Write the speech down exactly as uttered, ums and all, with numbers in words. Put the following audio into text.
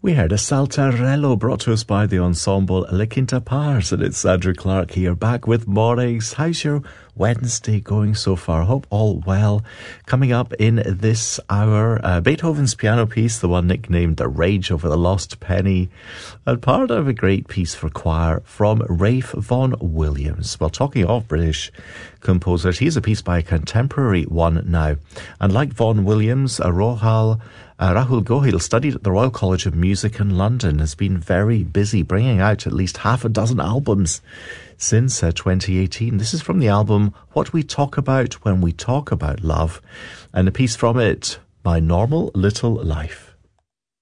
We heard a Saltarello brought to us by the ensemble La Quinta Pars, and it's Andrew Clark here, back with Mornings. How's your Wednesday going so far? Hope all well. Coming up in this hour, uh, Beethoven's piano piece, the one nicknamed The Rage Over the Lost Penny, and part of a great piece for choir from Ralph Vaughan Williams. Well, talking of British composers, here's a piece by a contemporary one now. And like Vaughan Williams, uh, Rohal Uh, Rahul Gohil studied at the Royal College of Music in London, has been very busy bringing out at least half a dozen albums since uh, twenty eighteen. This is from the album What We Talk About When We Talk About Love, and a piece from it, My Normal Little Life.